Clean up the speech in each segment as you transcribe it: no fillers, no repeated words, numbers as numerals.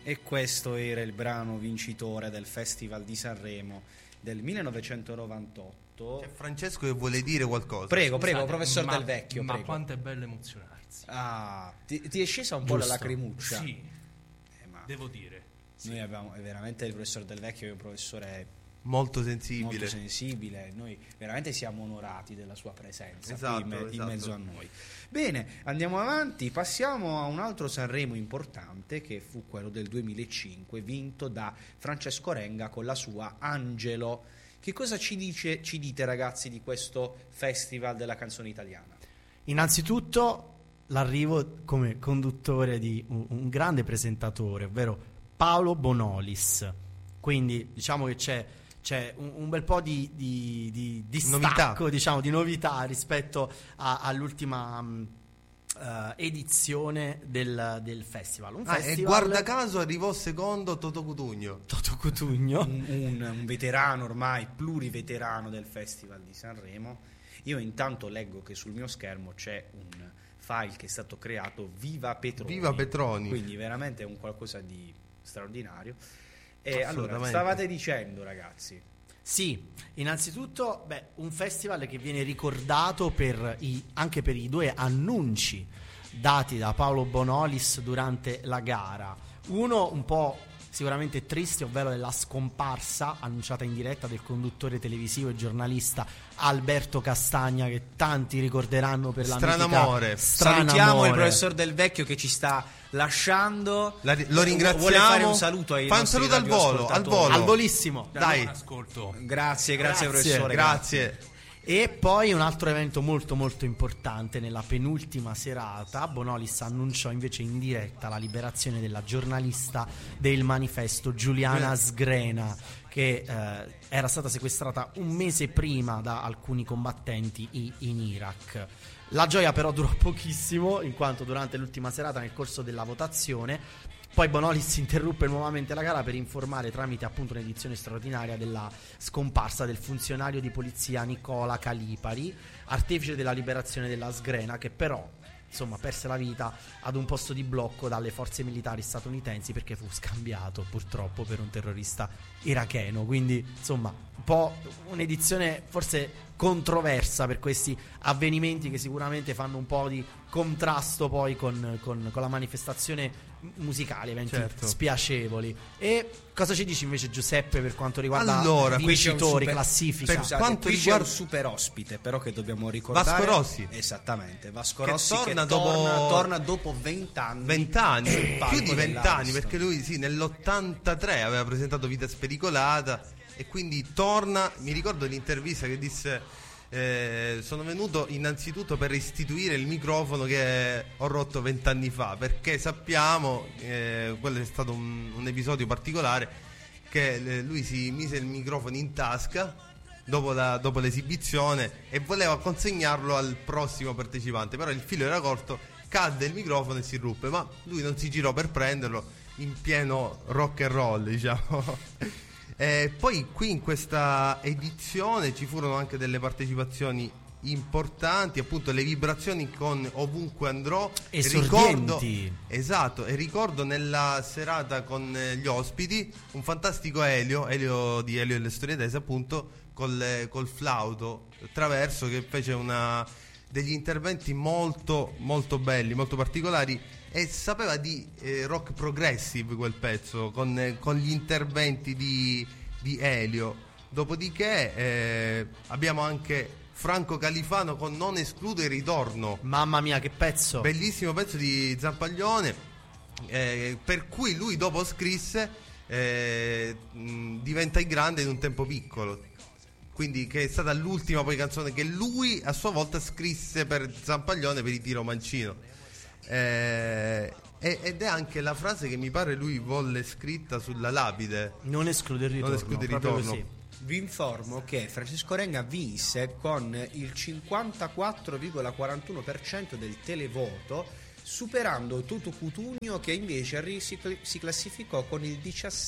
E questo era il brano vincitore del Festival di Sanremo del 1998. C'è Francesco che vuole dire qualcosa. Prego, Scusate, professor Del Vecchio. Ma prego. quanto è bello emozionarsi. Ti è scesa un po' la lacrimuccia? Sì, Ma devo dire. noi abbiamo veramente il professor Del Vecchio, è un professore Molto sensibile. molto sensibile, noi veramente siamo onorati della sua presenza Esatto, qui in esatto. mezzo a noi. Bene, andiamo avanti, passiamo a un altro Sanremo importante che fu quello del 2005, vinto da Francesco Renga con la sua Angelo. Che cosa ci dite ragazzi di questo festival della canzone italiana? Innanzitutto l'arrivo come conduttore di un grande presentatore, ovvero Paolo Bonolis. Quindi diciamo che c'è un bel po' di stacco, diciamo, di novità rispetto all'ultima edizione del festival. Un festival. E guarda caso arrivò secondo Toto Cutugno. un veterano ormai, pluriveterano del Festival di Sanremo. Io intanto leggo che sul mio schermo c'è un file che è stato creato Viva Petroni. Quindi veramente è un qualcosa di straordinario. E allora, stavate dicendo ragazzi? Sì, innanzitutto un festival che viene ricordato anche per i due annunci dati da Paolo Bonolis durante la gara. Uno un po' sicuramente triste, ovvero la scomparsa annunciata in diretta del conduttore televisivo e giornalista Alberto Castagna, che tanti ricorderanno per la Stranamore. Salutiamo il professor Del Vecchio che ci sta lasciando. Lo ringraziamo. Vuole fare un saluto ai nostri un saluto al volo. Al volissimo. Dai. Ascolto. Grazie professore. Grazie. E poi un altro evento molto molto importante: nella penultima serata Bonolis annunciò invece in diretta la liberazione della giornalista del Manifesto Giuliana Sgrena, che era stata sequestrata un mese prima da alcuni combattenti in Iraq. La gioia però durò pochissimo, in quanto durante l'ultima serata, nel corso della votazione, poi Bonolis interruppe nuovamente la gara per informare tramite appunto un'edizione straordinaria della scomparsa del funzionario di polizia Nicola Calipari, artefice della liberazione della Sgrena, che però perse la vita ad un posto di blocco dalle forze militari statunitensi perché fu scambiato purtroppo per un terrorista iracheno. Quindi un po' un'edizione forse controversa per questi avvenimenti che sicuramente fanno un po' di contrasto poi con la manifestazione musicale, eventi spiacevoli. E cosa ci dici invece Giuseppe per quanto riguarda vincitori, classifica? Per quanto riguarda un super ospite però che dobbiamo ricordare, Vasco Rossi. Esattamente, Vasco Rossi che torna dopo 20 anni. 20 anni, più di 20 anni, perché lui nell'83 aveva presentato Vita Spericolata e quindi torna. Mi ricordo l'intervista che disse: sono venuto innanzitutto per restituire il microfono che ho rotto 20 anni fa, perché sappiamo, quello è stato un episodio particolare, che lui si mise il microfono in tasca dopo l'esibizione e voleva consegnarlo al prossimo partecipante, però il filo era corto, cadde il microfono e si ruppe, ma lui non si girò per prenderlo, in pieno rock and roll, diciamo. Poi qui in questa edizione ci furono anche delle partecipazioni importanti, appunto le vibrazioni con Ovunque Andrò, esordienti. Ricordo nella serata con gli ospiti un fantastico Elio di Elio e le Storie Tese, appunto col flauto traverso, che fece degli interventi molto molto belli, molto particolari, e sapeva di rock progressive quel pezzo con gli interventi di Elio. Dopodiché abbiamo anche Franco Califano con Non escludo il ritorno. Mamma mia, che pezzo! Bellissimo pezzo di Zampaglione, per cui lui dopo scrisse Diventa il grande in un tempo piccolo, quindi che è stata l'ultima poi canzone che lui a sua volta scrisse per Zampaglione per i Tiro Mancino, ed è anche la frase che mi pare lui volle scritta sulla lapide: non esclude il ritorno. Vi informo che Francesco Renga vinse con il 54,41% del televoto superando Toto Cutugno, che invece si classificò con il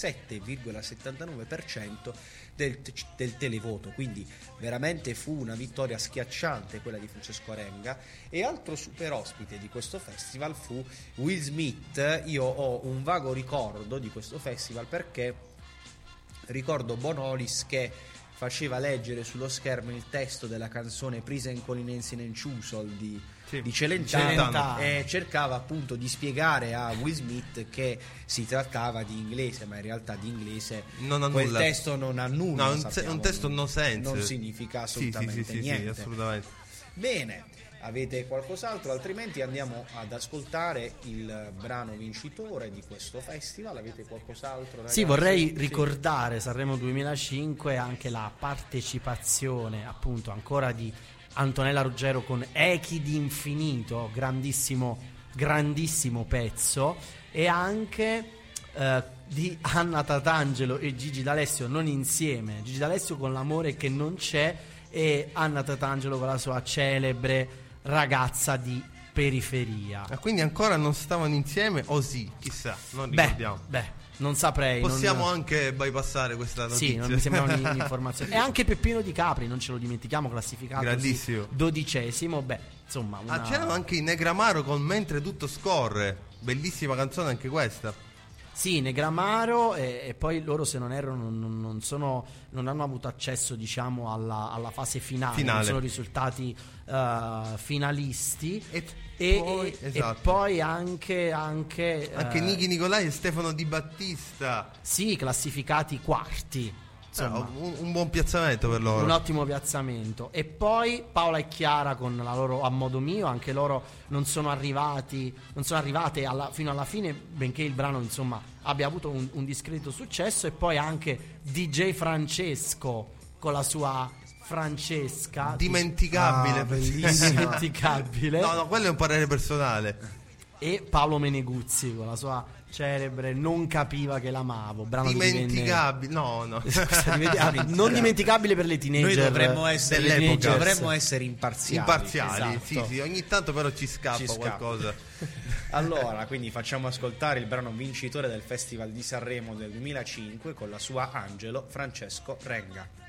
17,79% del televoto. Quindi veramente fu una vittoria schiacciante quella di Francesco Renga. E altro super ospite di questo festival fu Will Smith. Io ho un vago ricordo di questo festival perché ricordo Bonolis che faceva leggere sullo schermo il testo della canzone Prisen Colinensi Nenciusol di Celentano, e cercava appunto di spiegare a Will Smith che si trattava di inglese, ma in realtà di inglese quel testo non ha nulla. No, un testo no sense, non significa assolutamente niente. Sì, assolutamente. Bene, avete qualcos'altro? Altrimenti andiamo ad ascoltare il brano vincitore di questo festival. Avete qualcos'altro, ragazzi? Sì, vorrei ricordare Sanremo 2005 anche la partecipazione appunto ancora di Antonella Ruggero con Echi di Infinito, grandissimo pezzo, e anche di Anna Tatangelo e Gigi D'Alessio, non insieme, Gigi D'Alessio con L'amore che non c'è e Anna Tatangelo con la sua celebre Ragazza di periferia. Quindi ancora non stavano insieme o sì? Chissà, non ricordiamo. Non saprei. Possiamo anche bypassare questa notizia. Sì, non mi sembra un'informazione. E anche Peppino Di Capri, non ce lo dimentichiamo, classificato grandissimo, 12°. Insomma, c'erano anche i Negramaro con Mentre tutto scorre. Bellissima canzone anche questa. Sì, Negramaro, e poi loro, se non erro, non hanno avuto accesso, diciamo, alla fase finale. Non sono risultati finalisti. E poi anche Nichi Nicolai e Stefano Di Battista, sì, classificati quarti. Insomma, un buon piazzamento per loro, un ottimo piazzamento. E poi Paola e Chiara con la loro A modo mio, anche loro non sono arrivate fino alla fine, benché il brano insomma abbia avuto un discreto successo. E poi anche DJ Francesco con la sua Francesca, dimenticabile, bellissima, dimenticabile. No, quello è un parere personale. E Paolo Meneguzzi con la sua celebre Non capiva che l'amavo, brano dimenticabile, non dimenticabile per le teenager. Noi dovremmo essere imparziali. Esatto. Sì, ogni tanto però ci scappa qualcosa. Allora, quindi facciamo ascoltare il brano vincitore del Festival di Sanremo del 2005 con la sua Angelo, Francesco Renga.